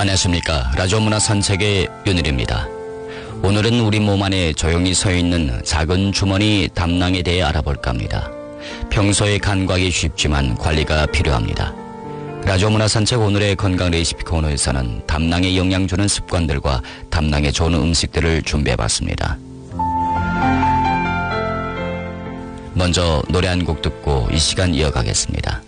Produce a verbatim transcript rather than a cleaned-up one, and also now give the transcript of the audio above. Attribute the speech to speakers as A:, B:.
A: 안녕하십니까. 라디오 문화 산책의 윤일입니다. 오늘은 우리 몸 안에 조용히 서 있는 작은 주머니 담낭에 대해 알아볼까 합니다. 평소에 간과하기 쉽지만 관리가 필요합니다. 라디오 문화 산책 오늘의 건강 레시피 코너에서는 담낭에 영양 주는 습관들과 담낭에 좋은 음식들을 준비해봤습니다. 먼저 노래 한 곡 듣고 이 시간 이어가겠습니다.